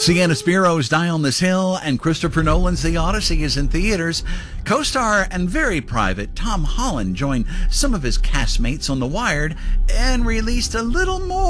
Sienna Spiro's Die on This Hill and Christopher Nolan's The Odyssey is in theaters. Co-star and very private Tom Holland joined some of his castmates on The Wired and released a little more